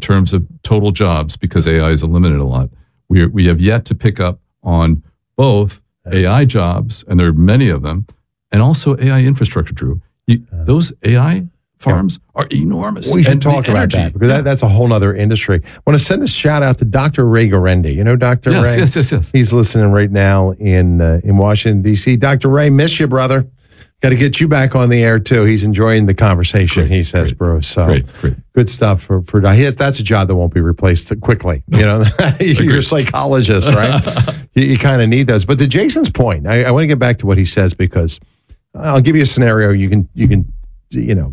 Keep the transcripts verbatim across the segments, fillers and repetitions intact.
terms of total jobs, because A I is eliminated a lot, we we have yet to pick up on both A I jobs, and there are many of them, and also A I infrastructure, Drew. You, those A I farms yeah. are enormous. We should and talk about energy. that, because yeah. that, that's a whole other industry. I want to send a shout out to Doctor Ray Guarendi. You know Doctor Yes, Ray? yes, yes, yes. He's listening right now in uh, in Washington, D C. Doctor Ray, miss you, brother. Got to get you back on the air, too. He's enjoying the conversation, great, he says, great, Bruce. So great, great. Good stuff for, for that's a job that won't be replaced quickly. You know, you're a psychologist, right? you you kind of need those. But to Jason's point, I, I want to get back to what he says, because I'll give you a scenario. You can, you can, you know,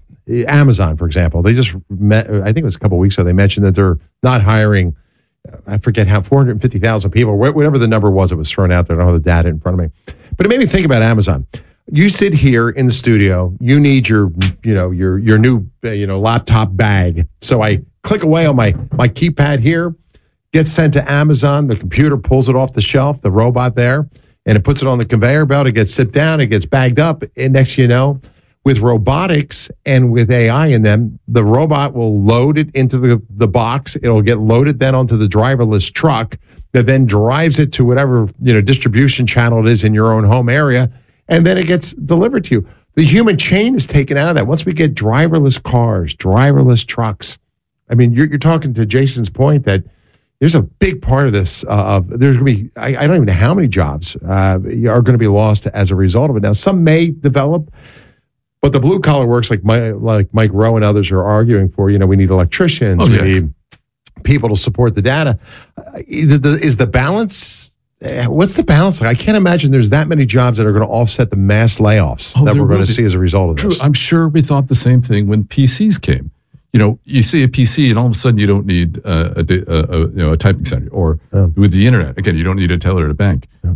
Amazon, for example, they just met, I think it was a couple of weeks ago, they mentioned that they're not hiring, I forget how, four hundred fifty thousand people, whatever the number was that was thrown out there. I don't have the data in front of me. But it made me think about Amazon. You sit here in the studio, you need your, you know, your your new, you know, laptop bag. So I click away on my, my keypad here, gets sent to Amazon, the computer pulls it off the shelf, the robot there, and it puts it on the conveyor belt, it gets sit down, it gets bagged up, and next you know, with robotics and with A I in them, the robot will load it into the, the box, it'll get loaded then onto the driverless truck that then drives it to whatever, you know, distribution channel it is in your own home area, and then it gets delivered to you. The human chain is taken out of that. Once we get driverless cars, driverless trucks, I mean, you're, you're talking to Jason's point that there's a big part of this. Uh, of there's going to be, I, I don't even know how many jobs uh, are going to be lost as a result of it. Now, some may develop, but the blue collar works like my, like Mike Rowe and others are arguing for. You know, we need electricians, oh, yeah. we need people to support the data. Uh, is, the, is the balance? What's the balance like? I can't imagine there's that many jobs that are going to offset the mass layoffs oh, that we're going to see as a result of True. this. I'm sure we thought the same thing when P Cs came. You know, you see a P C and all of a sudden you don't need uh, a, a, a, you know, a typing center. Or yeah. with the internet, again, you don't need a teller at a bank. Yeah.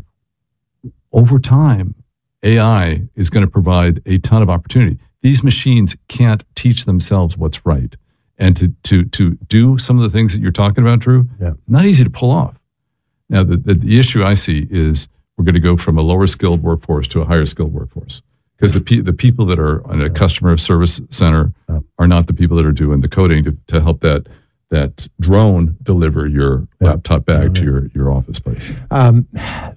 Over time, A I is going to provide a ton of opportunity. These machines can't teach themselves what's right. And to to to do some of the things that you're talking about, Drew, yeah. not easy to pull off. Now, the, the, the issue I see is we're going to go from a lower skilled workforce to a higher skilled workforce, because the pe- the people that are in a customer service center are not the people that are doing the coding to, to help that that drone deliver your yeah. laptop bag yeah. to your, your office place. Um,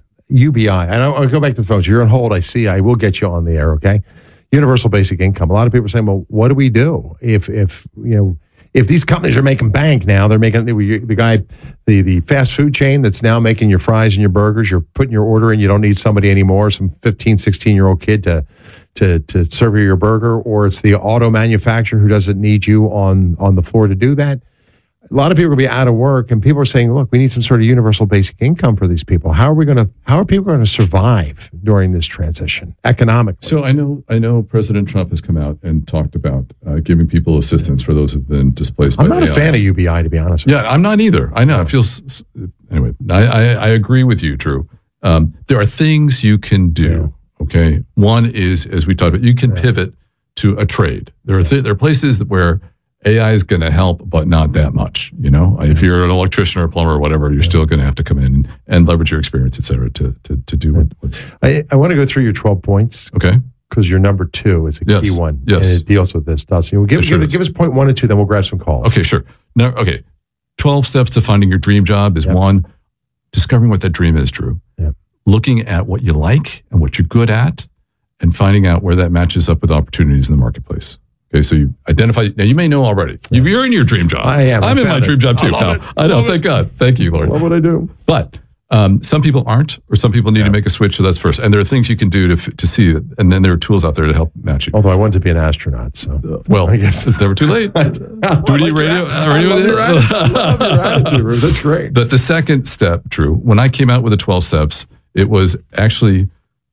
U B I, and I'll, I'll go back to the phones. You're on hold. I see. I will get you on the air. Okay. Universal basic income. A lot of people are saying, well, what do we do if if you know? If these companies are making bank now, they're making the, the guy, the, the fast food chain that's now making your fries and your burgers, you're putting your order in, you don't need somebody anymore, some fifteen, sixteen-year-old kid to, to, to serve you your burger, or it's the auto manufacturer who doesn't need you on, on the floor to do that. A lot of people will be out of work, and people are saying, look, we need some sort of universal basic income for these people. How are we going to, how are people going to survive during this transition economically? So I know, I know President Trump has come out and talked about uh, giving people assistance for those who've been displaced I'm by not A I. A fan of U B I, to be honest with yeah, you. I'm not either. I know. I feel, anyway, I, I, I agree with you, Drew. Um, there are things you can do, yeah. okay? One is, as we talked about, you can yeah. pivot to a trade. There are, th- there are places where A I is going to help, but not that much. You know, yeah. if you're an electrician or a plumber or whatever, you're yeah. still going to have to come in and, and leverage your experience, et cetera, to to, to do what, what's. I, I want to go through your twelve points. Okay. Because your number two is a yes. key one. Yes. And it deals with this, doesn't it? Well, give, sure give, give us point one and two, then we'll grab some calls. Okay, sure. No, okay. twelve steps to finding your dream job is yep. one, discovering what that dream is, Drew. Yep. Looking at what you like and what you're good at, and finding out where that matches up with opportunities in the marketplace. Okay, so you identify. Now, you may know already. Yeah. You're in your dream job. I am. I'm in my it. dream job, too. I, love now, I know. Love thank it. God. Thank you, Lord. Love what I do. But um, some people aren't, or some people need yeah. to make a switch, so that's first. And there are things you can do to to see it, and then there are tools out there to help match you. Although I wanted to be an astronaut, so. Uh, well, I guess it's never too late. Do we need radio? I love your attitude. I love your attitude. That's great. But the second step, Drew, when I came out with the twelve steps, it was actually,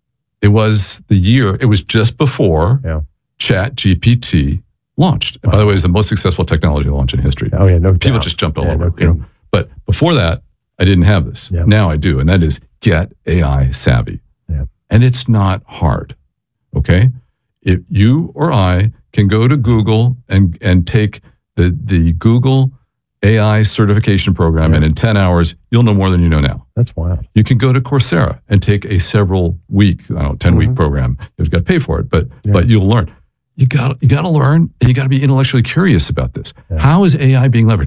it was the year, it was just before yeah. Chat G P T launched. And wow. by the way, it's the most successful technology launch in history. Oh, yeah, no People doubt. just jumped all yeah, over. No you know? But before that, I didn't have this. Yep. Now I do, and that is get A I savvy. Yep. And it's not hard, okay? If you or I can go to Google and, and take the, the Google A I certification program, yep. and in ten hours, you'll know more than you know now. That's wild. You can go to Coursera and take a several week, I don't know, ten-week mm-hmm. program. You've got to pay for it, but yep. but you'll learn. You got you got to learn, and you got to be intellectually curious about this. Yeah. How is A I being leveraged?